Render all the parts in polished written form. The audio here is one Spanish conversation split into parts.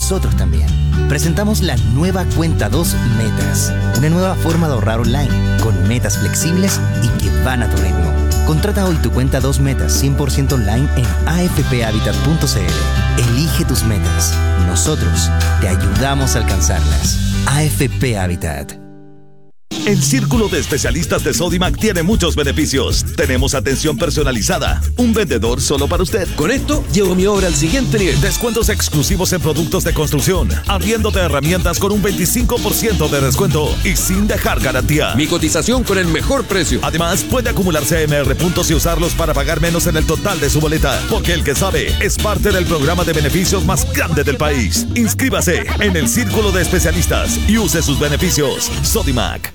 nosotros también. Presentamos la nueva Cuenta 2 Metas, una nueva forma de ahorrar online, con metas flexibles y que van a tu ritmo. Contrata hoy tu Cuenta 2 Metas 100% online en afphabitat.cl. Elige tus metas. Nosotros te ayudamos a alcanzarlas. AFP Habitat. El Círculo de Especialistas de Sodimac tiene muchos beneficios. Tenemos atención personalizada, un vendedor solo para usted. Con esto, llevo mi obra al siguiente nivel. Descuentos exclusivos en productos de construcción, abriéndote herramientas con un 25% de descuento y sin dejar garantía. Mi cotización con el mejor precio. Además, puede acumular CMR puntos y usarlos para pagar menos en el total de su boleta, porque el que sabe es parte del programa de beneficios más grande del país. Inscríbase en el Círculo de Especialistas y use sus beneficios. Sodimac.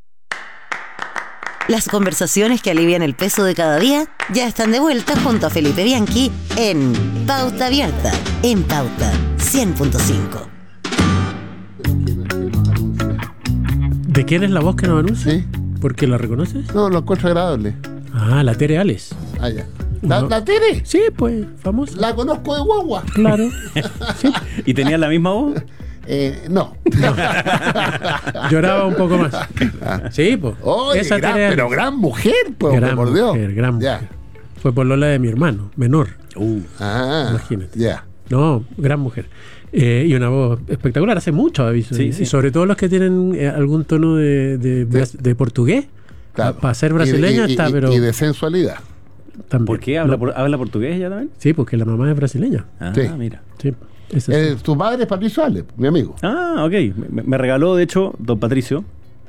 Las conversaciones que alivian el peso de cada día ya están de vuelta junto a Felipe Bianchi en Pauta Abierta, en Pauta 100.5. ¿De quién es la voz que nos anuncia? Sí. ¿Por qué la reconoces? No, lo encuentro agradable. Ah, la Tere Ales. Ah, ya. No. ¿La Tere? Sí, pues, famosa. La conozco de guagua. Claro. Sí. ¿Y tenía la misma voz? No. Lloraba un poco más. Sí, pues. Oye, pero gran mujer, pues, por Dios. Gran mujer. Fue polola de mi hermano, menor. Imagínate. Ya. No, gran mujer. Y una voz espectacular, hace mucho aviso. Sí, y sí. sobre todo los que tienen algún tono de portugués. Claro. Para ser brasileña está, pero. Y de sensualidad. También. ¿Por qué? ¿Habla portugués ella también? Sí, porque la mamá es brasileña. Sí. Mira. Sí. Tu padre es Patricio Ale, mi amigo. Ah, ok. Me regaló, de hecho, don Patricio,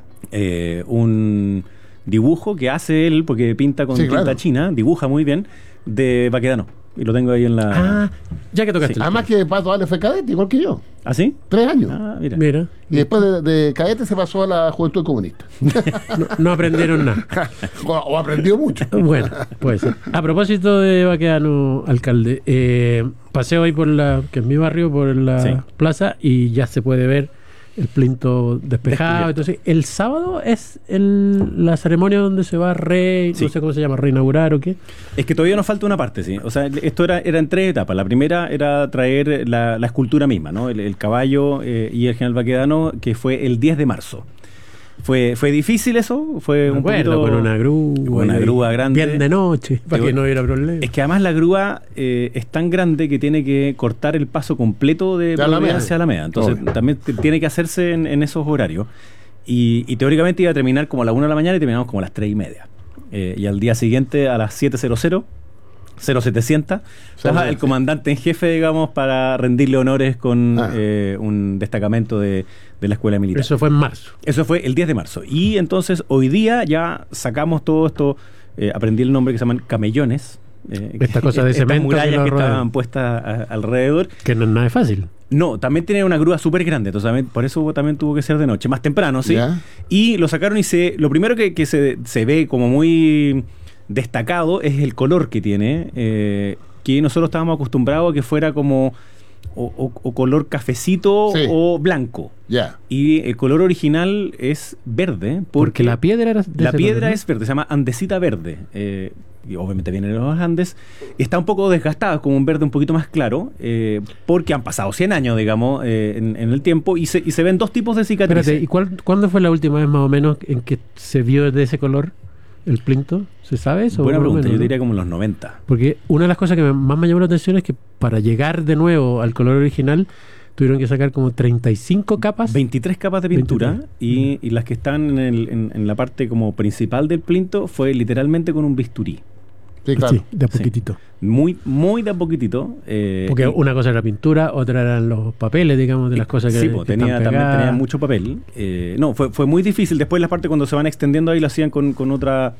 un dibujo que hace él, porque pinta con tinta china, dibuja muy bien, de Baquedano. Y lo tengo ahí en la... Ah, ya que tocaste. Sí. Además que Pato Ale fue cadete, igual que yo. ¿Ah, sí? 3 años. Ah, mira. Y después de cadete se pasó a la Juventud Comunista. No aprendieron nada. o aprendió mucho. Bueno, pues. A propósito de Baquedano, alcalde, paseo ahí por que es mi barrio, por la plaza, y ya se puede ver el plinto despejado. Entonces, el sábado es la ceremonia donde se va no sé cómo se llama, reinaugurar o qué. Es que todavía nos falta una parte, sí. O sea, esto era en 3 etapas. La primera era traer la escultura misma, ¿no? El caballo y el general Baquedano, que fue el 10 de marzo. Fue difícil eso, fue un poquito... con una grúa grande. Bien de noche, para que no hubiera problema. Es que además la grúa es tan grande que tiene que cortar el paso completo de Providencia hacia Alameda. Entonces también tiene que hacerse en esos horarios. Y teóricamente iba a terminar como a las 1 de la mañana y terminamos como a las 3:30. Y al día siguiente a las 7:00 0700 estaba el comandante en jefe, digamos, para rendirle honores con un destacamento de la escuela militar. Eso fue en marzo. Eso fue el 10 de marzo. Y entonces hoy día ya sacamos todo esto, aprendí el nombre que se llaman camellones. Esta cosa de cemento. Estas murallas que estaban puestas alrededor. Que no es nada fácil. No, también tiene una grúa súper grande, entonces por eso también tuvo que ser de noche, más temprano, ¿sí? ¿Ya? Y lo sacaron y lo primero que se ve como muy destacado es el color que tiene, que nosotros estábamos acostumbrados a que fuera como o color cafecito o blanco. Yeah. Y el color original es verde. Porque la piedra era la piedra es verde, se llama andesita verde. Y obviamente viene de los Andes. Está un poco desgastada, como un verde un poquito más claro, porque han pasado 100 años, digamos, en el tiempo, y se ven 2 tipos de cicatrices. Espérate, ¿y cuándo fue la última vez más o menos en que se vio de ese color el plinto? ¿Se sabe eso? Buena pregunta, yo diría como en los 90. Porque una de las cosas que más me llamó la atención es que para llegar de nuevo al color original tuvieron que sacar como 35 capas. 23 capas de pintura 23. Y las que están en la parte como principal del plinto fue literalmente con un bisturí. Sí, claro. Sí, de a poquitito. Sí. Muy de a poquitito. Porque una cosa era pintura, otra eran los papeles, digamos, de las cosas que, también tenía mucho papel. Fue muy difícil. Después las partes cuando se van extendiendo ahí lo hacían con otra...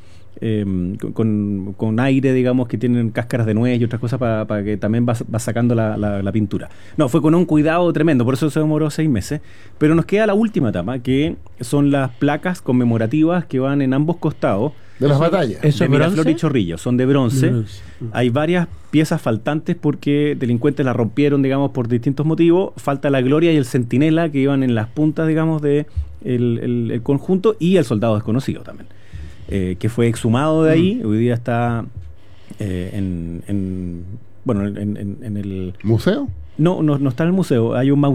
con aire, digamos, que tienen cáscaras de nuez y otras cosas para que también va sacando la pintura. No, fue con un cuidado tremendo, por eso se demoró 6 meses. Pero nos queda la última etapa, que son las placas conmemorativas que van en ambos costados. De las batallas. ¿Eso de Miraflores y Chorrillos, son de bronce. Hay varias piezas faltantes porque delincuentes las rompieron, digamos, por distintos motivos. Falta la Gloria y el Centinela, que iban en las puntas, digamos, de el conjunto, y el Soldado Desconocido también. Que fue exhumado de ahí, hoy día está en el... ¿Museo? No está en el museo, hay un